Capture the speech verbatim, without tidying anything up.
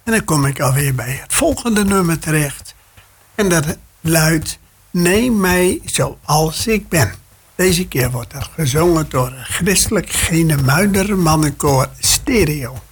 En dan kom ik alweer bij het volgende nummer terecht. En dat luidt: Neem mij zoals ik ben. Deze keer wordt er gezongen door het christelijk Genemuider mannenkoor Stereo.